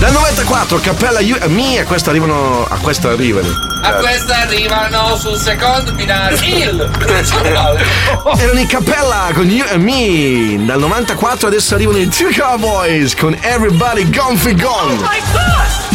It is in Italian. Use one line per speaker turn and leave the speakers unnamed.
Dal 94 Cappella You and Me, a questa arrivano. A questa arrivano sul secondo finale. Erano i Cappella con You and Me. Dal 94 adesso arrivano i Two Cowboys con Everybody Gone Fi Gone. Oh my God!